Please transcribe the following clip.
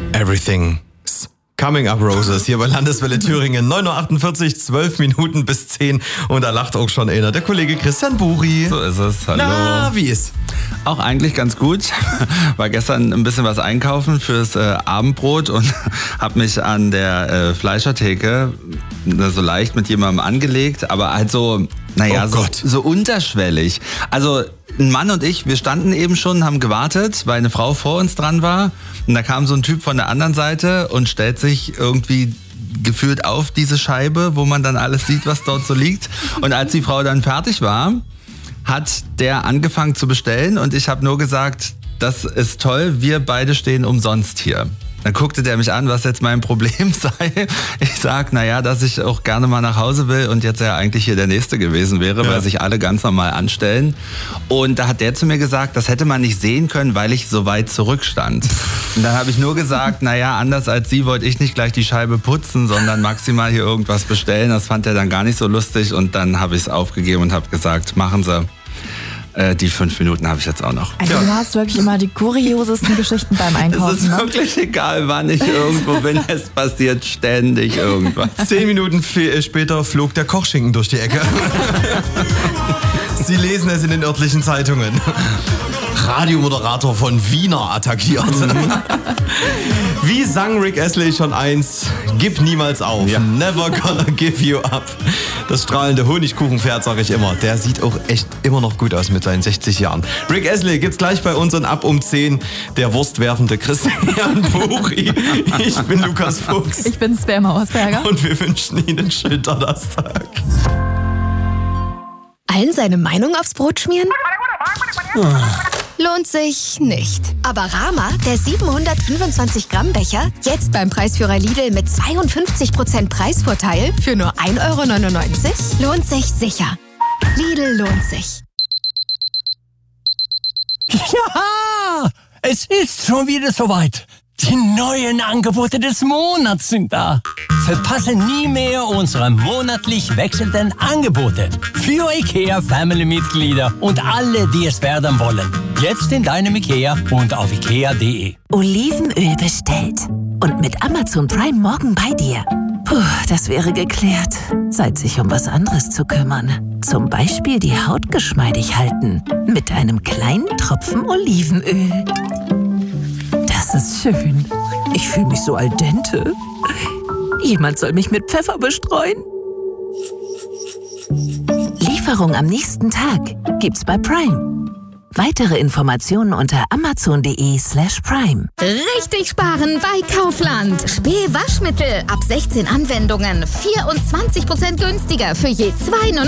Everything's Coming Up Roses hier bei Landeswelle Thüringen. 9.48 Uhr, 12 Minuten bis 10 und da lacht auch schon einer, der Kollege Christian Buri. So ist es, hallo. Na, wie ist? Auch eigentlich ganz gut. War gestern ein bisschen was einkaufen fürs Abendbrot und habe mich an der Fleischertheke so leicht mit jemandem angelegt, aber halt so, so unterschwellig. Also ein Mann und ich, wir standen eben schon, haben gewartet, weil eine Frau vor uns dran war. Und da kam so ein Typ von der anderen Seite und stellt sich irgendwie gefühlt auf diese Scheibe, wo man dann alles sieht, was dort so liegt. Und als die Frau dann fertig war, hat der angefangen zu bestellen und ich habe nur gesagt, das ist toll, wir beide stehen umsonst hier. Dann guckte der mich an, was jetzt mein Problem sei. Ich sag, dass ich auch gerne mal nach Hause will und jetzt ja eigentlich hier der Nächste gewesen wäre, weil sich alle ganz normal anstellen. Und da hat der zu mir gesagt, das hätte man nicht sehen können, weil ich so weit zurückstand. Und dann habe ich nur gesagt, anders als Sie wollte ich nicht gleich die Scheibe putzen, sondern maximal hier irgendwas bestellen. Das fand er dann gar nicht so lustig und dann habe ich es aufgegeben und habe gesagt, machen Sie. Die 5 Minuten habe ich jetzt auch noch. Also du hast wirklich immer die kuriosesten Geschichten beim Einkaufen. Es ist wirklich egal, wann ich irgendwo bin, es passiert ständig irgendwas. 10 Minuten später flog der Kochschinken durch die Ecke. Sie lesen es in den örtlichen Zeitungen. Radiomoderator von Wiener attackiert. Wie sang Rick Astley schon einst? Gib niemals auf. Ja. Never gonna give you up. Das strahlende Honigkuchenpferd, sag ich immer. Der sieht auch echt immer noch gut aus mit seinen 60 Jahren. Rick Astley gibt's gleich bei uns und ab um 10 der wurstwerfende Christian Buri. Ich bin Lukas Fuchs. Ich bin Sven Mausberger. Und wir wünschen Ihnen einen schönen Donnerstag. Allen seine Meinung aufs Brot schmieren? Lohnt sich nicht. Aber Rama, der 725 Gramm Becher, jetzt beim Preisführer Lidl mit 52% Preisvorteil für nur 1,99 €, lohnt sich sicher. Lidl lohnt sich. Ja, es ist schon wieder soweit. Die neuen Angebote des Monats sind da. Verpasse nie mehr unsere monatlich wechselnden Angebote für IKEA-Family-Mitglieder und alle, die es werden wollen. Jetzt in deinem IKEA und auf ikea.de. Olivenöl bestellt und mit Amazon Prime morgen bei dir. Puh, das wäre geklärt. Zeit, sich um was anderes zu kümmern. Zum Beispiel die Haut geschmeidig halten mit einem kleinen Tropfen Olivenöl. Das ist schön. Ich fühle mich so al dente. Jemand soll mich mit Pfeffer bestreuen. Lieferung am nächsten Tag gibt's bei Prime. Weitere Informationen unter amazon.de/prime. Richtig sparen bei Kaufland. Spee Waschmittel ab 16 Anwendungen. 24% günstiger für je 2,99